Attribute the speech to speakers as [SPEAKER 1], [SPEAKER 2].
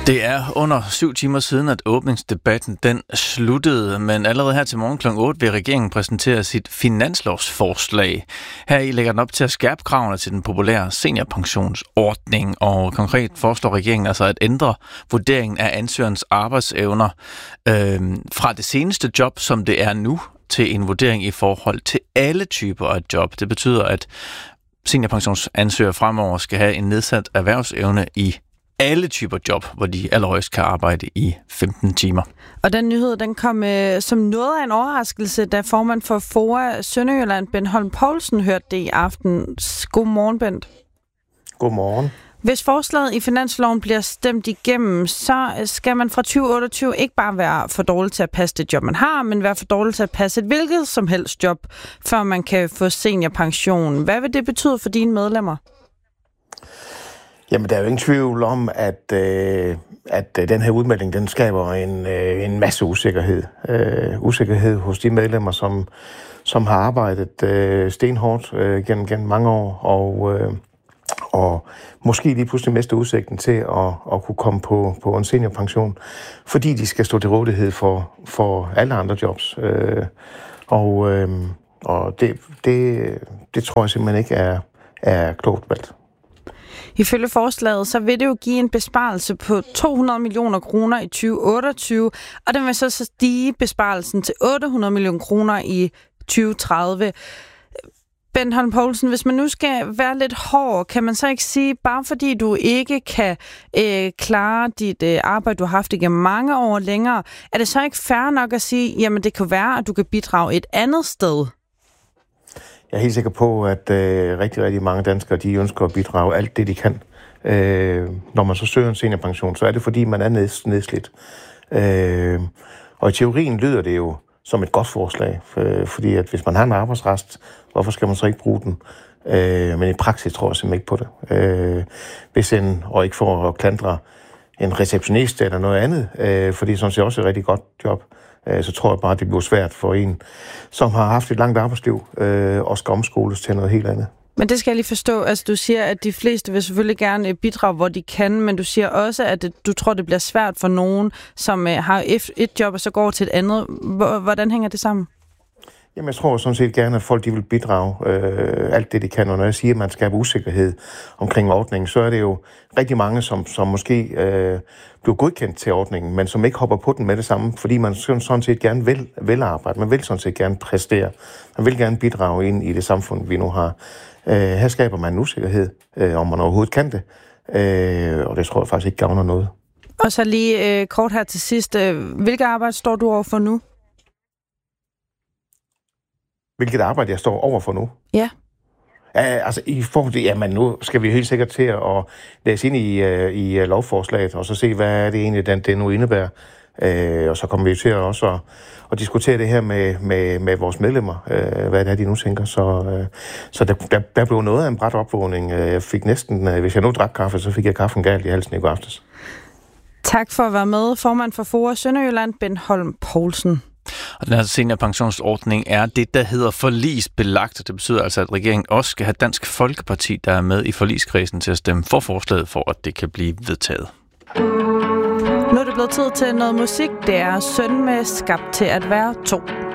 [SPEAKER 1] Det er under 7 timer siden, at åbningsdebatten den sluttede, men allerede her til morgen kl. 8 vil regeringen præsentere sit finanslovsforslag. Heri lægger den op til at skærpe kravene til den populære seniorpensionsordning, og konkret foreslår regeringen altså at ændre vurderingen af ansøgerens arbejdsevner fra det seneste job, som det er nu, til en vurdering i forhold til alle typer af job. Det betyder, at seniorpensionsansøgere fremover skal have en nedsat erhvervsevne i alle typer job, hvor de allerhøjst kan arbejde i 15 timer. Og den nyhed, den kom som noget af en overraskelse, da formand for FOA Sønderjylland, Bent Holm Poulsen, hørte det i aften. Godmorgen, Bent.
[SPEAKER 2] Godmorgen.
[SPEAKER 1] Hvis forslaget i finansloven bliver stemt igennem, så skal man fra 2028 ikke bare være for dårlig til at passe det job, man har, men være for dårlig til at passe et hvilket som helst job, før man kan få seniorpension. Hvad vil det betyde for dine medlemmer?
[SPEAKER 2] Jamen, der er jo ingen tvivl om, at den her udmelding, den skaber en masse usikkerhed. Usikkerhed hos de medlemmer, som har arbejdet stenhårdt gennem mange år, og måske lige pludselig mister udsigten til at kunne komme på en seniorpension, fordi de skal stå til rådighed for alle andre jobs. Og det tror jeg simpelthen ikke er klogt valgt.
[SPEAKER 1] Ifølge forslaget, så vil det jo give en besparelse på 200 millioner kroner i 2028, og den vil så stige besparelsen til 800 millioner kroner i 2030. Bent Holm Poulsen, hvis man nu skal være lidt hård, kan man så ikke sige, bare fordi du ikke kan klare dit arbejde, du har haft igennem mange år længere, er det så ikke fair nok at sige, jamen det kan være, at du kan bidrage et andet sted?
[SPEAKER 2] Jeg er helt sikker på, at rigtig, rigtig mange danskere, de ønsker at bidrage alt det, de kan. Når man så søger en seniorpension, så er det fordi, man er nedslidt. Og i teorien lyder det jo som et godt forslag, fordi at hvis man har en arbejdsrest, hvorfor skal man så ikke bruge den? Men i praksis tror jeg simpelthen ikke på det. Og ikke for at klandre en receptionist eller noget andet, fordi sådan set også et rigtig godt job, så tror jeg bare, at det bliver svært for en, som har haft et langt arbejdsliv, og skal omskoles til noget helt andet.
[SPEAKER 1] Men det skal jeg lige forstå. Altså, du siger, at de fleste vil selvfølgelig gerne bidrage, hvor de kan, men du siger også, at du tror, det bliver svært for nogen, som har et job, og så går til et andet. Hvordan hænger det sammen?
[SPEAKER 2] Jamen, jeg tror sådan set gerne, at folk de vil bidrage alt det, de kan. Og når jeg siger, at man skaber usikkerhed omkring ordningen, så er det jo rigtig mange, som måske bliver godkendt til ordningen, men som ikke hopper på den med det samme, fordi man sådan set gerne vil arbejde. Man vil sådan set gerne præstere. Man vil gerne bidrage ind i det samfund, vi nu har. Her skaber man en usikkerhed, om man overhovedet kan det. Og det tror jeg faktisk ikke gavner noget.
[SPEAKER 1] Og så lige kort her til sidst. Hvilket arbejde står du over for nu?
[SPEAKER 2] Hvilket arbejde jeg står over for nu?
[SPEAKER 1] Ja.
[SPEAKER 2] Altså i forhold til, jamen nu skal vi helt sikkert til at læse ind i lovforslaget, og så se, hvad er det egentlig, det nu indebærer. Og så kommer vi til også at diskutere det her med vores medlemmer, hvad det er, de nu tænker. Så der blev noget af en brat opvågning. Jeg fik næsten, hvis jeg nu drak kaffe, så fik jeg kaffen galt i halsen i går aftes.
[SPEAKER 1] Tak for at være med, formand for FOA Sønderjylland, Bent Holm Poulsen. Og den her seniorpensionsordning er det, der hedder forligsbelagt. Det betyder altså, at regeringen også skal have Dansk Folkeparti, der er med i forligskredsen, til at stemme for forslaget, for at det kan blive vedtaget. Nu er det blevet tid til noget musik. Det er Søn med Skabt til at være to.